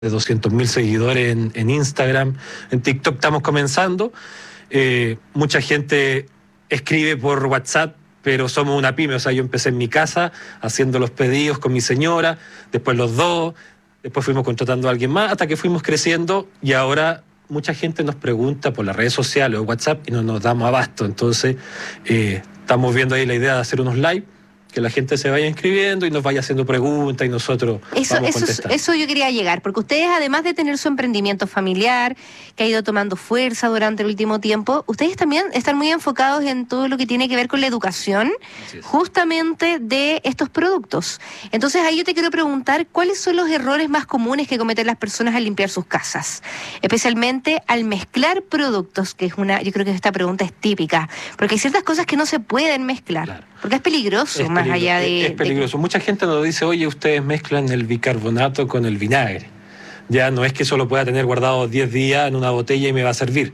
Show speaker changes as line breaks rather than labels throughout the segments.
de 200.000 seguidores en Instagram. En TikTok estamos comenzando. Mucha gente escribe por WhatsApp, pero somos una pyme. O sea, yo empecé en mi casa haciendo los pedidos con mi señora, después los dos, después fuimos contratando a alguien más, hasta que fuimos creciendo y ahora mucha gente nos pregunta por las redes sociales o WhatsApp y no nos damos abasto. Entonces, estamos viendo ahí la idea de hacer unos live, que la gente se vaya inscribiendo y nos vaya haciendo preguntas y nosotros vamos contestando.
Eso yo quería llegar, porque ustedes, además de tener su emprendimiento familiar, que ha ido tomando fuerza durante el último tiempo, ustedes también están muy enfocados en todo lo que tiene que ver con la educación, justamente de estos productos. Entonces ahí yo te quiero preguntar, ¿cuáles son los errores más comunes que cometen las personas al limpiar sus casas? Especialmente al mezclar productos, que es yo creo que esta pregunta es típica, porque hay ciertas cosas que no se pueden mezclar. Claro. Porque es peligroso, más allá de...
Es peligroso. Mucha gente nos dice, oye, ustedes mezclan el bicarbonato con el vinagre. Ya no es que eso lo pueda tener guardado 10 días en una botella y me va a servir.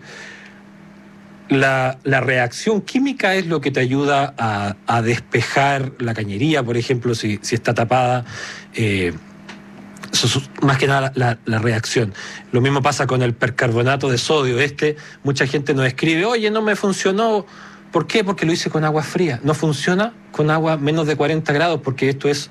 La reacción química es lo que te ayuda a despejar la cañería, por ejemplo, si está tapada. Más que nada la reacción. Lo mismo pasa con el percarbonato de sodio. Mucha gente nos escribe, oye, no me funcionó. ¿Por qué? Porque lo hice con agua fría. No funciona con agua menos de 40 grados, porque esto es,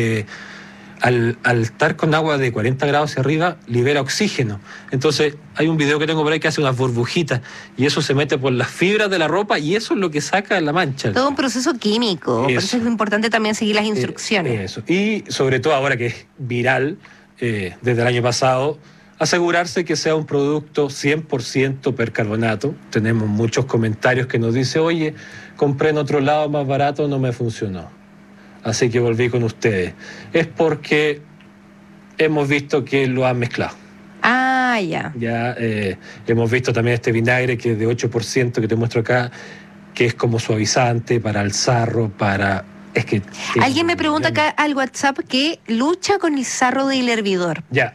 al estar con agua de 40 grados hacia arriba, libera oxígeno. Entonces, hay un video que tengo por ahí que hace unas burbujitas, y eso se mete por las fibras de la ropa, y eso es lo que saca la mancha.
Todo un proceso químico, por eso es importante también seguir las instrucciones.
Eso. Y sobre todo ahora que es viral, desde el año pasado, asegurarse que sea un producto 100% percarbonato. Tenemos muchos comentarios que nos dicen, oye, compré en otro lado más barato, no me funcionó. Así que volví con ustedes. Es porque hemos visto que lo han mezclado.
Ah, ya.
Ya hemos visto también este vinagre que es de 8% que te muestro acá, que es como suavizante para el sarro, para...
Alguien me pregunta acá al WhatsApp que lucha con el sarro del hervidor.
Ya,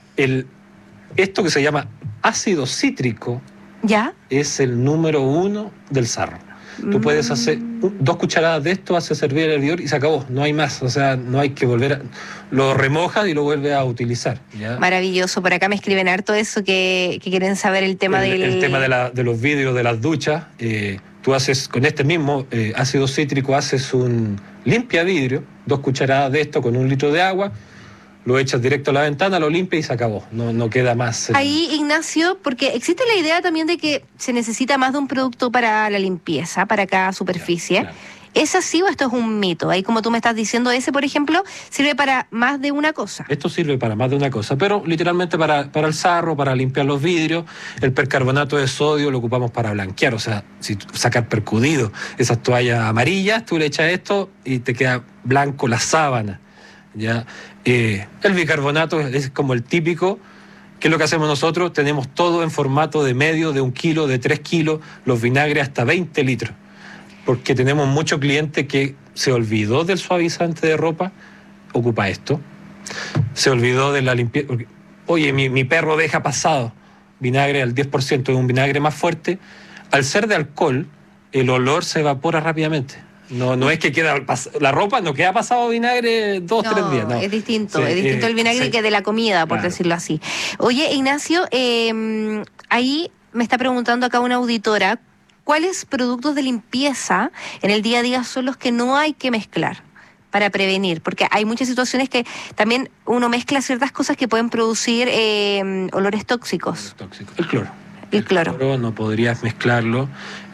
esto que se llama ácido cítrico,
¿ya?
Es el número 1 del sarro. Tú puedes hacer 2 cucharadas de esto, haces hervir el hervidor y se acabó, no hay más. O sea, no hay que volver lo remojas y lo vuelves a utilizar, ¿ya?
Maravilloso. Por acá me escriben harto eso, que quieren saber el tema
el tema de los vidrios de las duchas. Tú haces con este mismo ácido cítrico, haces un limpia vidrio, 2 cucharadas de esto con 1 litro de agua, lo echas directo a la ventana, lo limpias y se acabó, no queda más.
Ahí, Ignacio, porque existe la idea también de que se necesita más de un producto para la limpieza, para cada superficie. Claro. ¿Es así o esto es un mito? Ahí, como tú me estás diciendo, ese, por ejemplo, sirve para más de una cosa.
Esto sirve para más de una cosa, pero literalmente para el sarro, para limpiar los vidrios. El percarbonato de sodio lo ocupamos para blanquear, o sea, si sacar percudido, esas toallas amarillas, tú le echas esto y te queda blanco la sábana. ¿Ya? El bicarbonato es como el típico. ¿Qué es lo que hacemos nosotros? Tenemos todo en formato de medio, de 1 kilo, de 3 kilos, los vinagres hasta 20 litros. Porque tenemos mucho cliente que se olvidó del suavizante de ropa, ocupa esto. Se olvidó de la limpieza. Oye, mi perro deja pasado vinagre al 10%, es un vinagre más fuerte. Al ser de alcohol, el olor se evapora rápidamente. No es que queda la ropa, no queda pasado vinagre 2-3 días. No,
es distinto, sí, es distinto el vinagre que de la comida, por decirlo así. Oye, Ignacio, ahí me está preguntando acá una auditora, ¿cuáles productos de limpieza en el día a día son los que no hay que mezclar para prevenir? Porque hay muchas situaciones que también uno mezcla ciertas cosas que pueden producir olores tóxicos.
El cloro.
El cloro.
No podrías mezclarlo.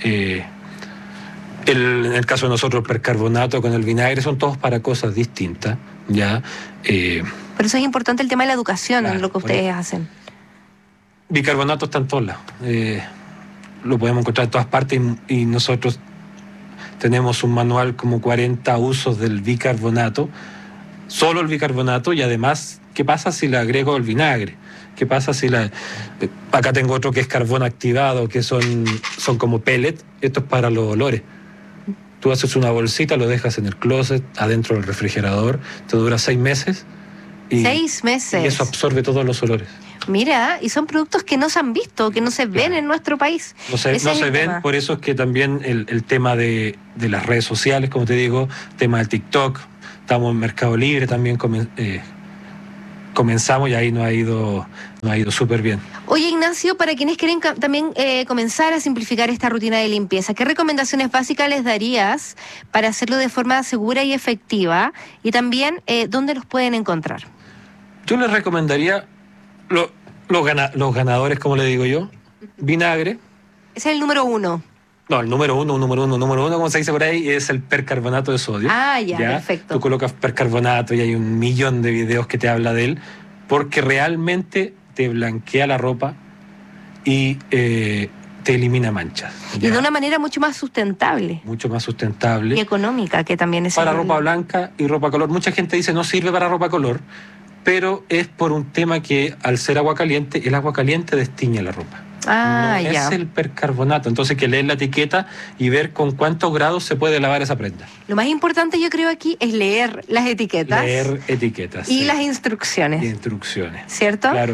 En el caso de nosotros, el percarbonato con el vinagre son todos para cosas distintas, ¿ya?
Por eso es importante el tema de la educación, en lo que ustedes hacen.
Bicarbonato está en todos lados. Lo podemos encontrar en todas partes y nosotros tenemos un manual como 40 usos del bicarbonato, solo el bicarbonato, y además, ¿qué pasa si le agrego el vinagre? ¿Qué pasa si acá tengo otro que es carbón activado, que son como pellet, esto es para los olores. Tú haces una bolsita, lo dejas en el closet, adentro del refrigerador, te dura 6 meses.
6 meses.
Y eso absorbe todos los olores.
Mira, y son productos que no se han visto, que no se ven en nuestro país.
No se ven, por eso es que también el tema de las redes sociales, como te digo, tema del TikTok, estamos en Mercado Libre también comenzamos y ahí nos ha ido súper bien.
Oye, Ignacio, para quienes quieren también comenzar a simplificar esta rutina de limpieza, ¿qué recomendaciones básicas les darías para hacerlo de forma segura y efectiva? Y también, ¿dónde los pueden encontrar?
Yo les recomendaría los ganadores, como le digo yo, vinagre.
Ese es el número 1.
No, el número uno, como se dice por ahí, es el percarbonato de sodio.
Ya, perfecto.
Tú colocas percarbonato y hay 1.000.000 de videos que te habla de él, porque realmente te blanquea la ropa y te elimina manchas.
¿Ya? Y de una manera mucho más sustentable.
Mucho más sustentable.
Y económica, que también es...
Para ropa blanca y ropa color. Mucha gente dice no sirve para ropa color, pero es por un tema que al ser agua caliente, el agua caliente destiñe la ropa.
Ya.
Es el percarbonato, entonces hay que leer la etiqueta y ver con cuántos grados se puede lavar esa prenda.
Lo más importante yo creo aquí es leer las etiquetas.
Leer etiquetas.
Y las instrucciones.
Y instrucciones.
¿Cierto?
Claro.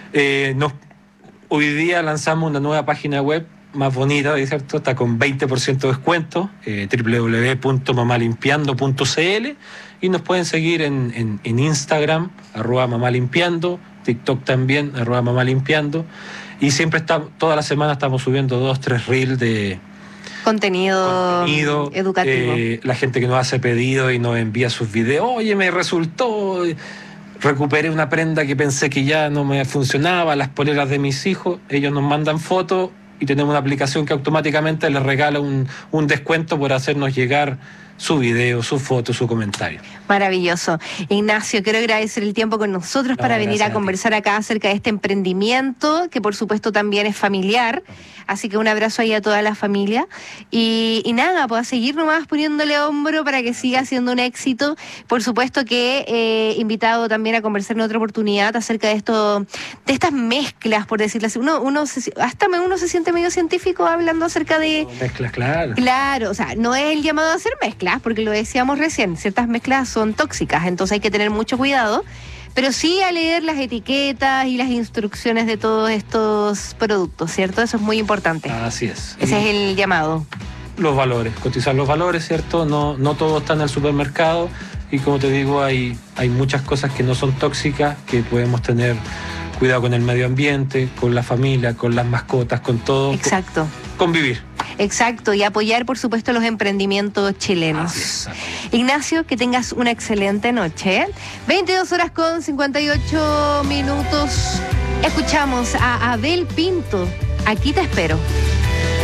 Hoy día lanzamos una nueva página web más bonita, ¿cierto? Está con 20% de descuento, www.mamalimpiando.cl, y nos pueden seguir en Instagram, ¡mamalimpiando!, TikTok también, @mamalimpiando. Y siempre toda la semana estamos subiendo 2-3 reels de
contenido educativo.
La gente que nos hace pedido y nos envía sus videos. Oye, me resultó, recuperé una prenda que pensé que ya no me funcionaba, las poleras de mis hijos. Ellos nos mandan fotos y tenemos una aplicación que automáticamente les regala un descuento por hacernos llegar su video, su foto, su comentario.
Maravilloso. Ignacio, quiero agradecer el tiempo con nosotros para venir a conversar acá acerca de este emprendimiento, que por supuesto también es familiar. Así que un abrazo ahí a toda la familia. Y nada, pues a seguir nomás poniéndole hombro para que siga siendo un éxito. Por supuesto que invitado también a conversar en otra oportunidad acerca de estas mezclas, por decirlo así. Uno se siente medio científico hablando acerca de...
Mezclas, claro.
Claro, o sea, no es el llamado a hacer mezclas, porque lo decíamos recién, ciertas mezclas son tóxicas, entonces hay que tener mucho cuidado, pero sí a leer las etiquetas y las instrucciones de todos estos productos, ¿cierto? Eso es muy importante.
Así es.
Ese es el llamado.
Los valores, cotizar los valores, ¿cierto? No todo está en el supermercado, y como te digo, hay muchas cosas que no son tóxicas, que podemos tener cuidado con el medio ambiente, con la familia, con las mascotas, con todo.
Exacto.
Convivir.
Exacto, y apoyar, por supuesto, los emprendimientos chilenos.
Así es.
Ignacio, que tengas una excelente noche. 22:58. Escuchamos a Abel Pinto. Aquí te espero.